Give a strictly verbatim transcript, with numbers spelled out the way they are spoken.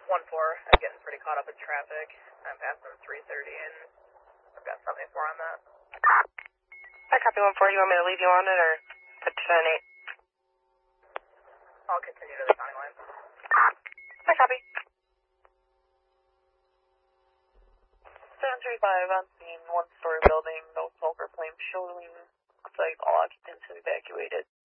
one four, I'm getting pretty caught up in traffic. I'm passing three thirty and I've got seventy-four on that. I copy one four. You want me to leave you on it or put ten eight? I'll continue to the county line. I copy. seven three five on scene, one-story building, no smoke or flame showing. Looks like all occupants have evacuated.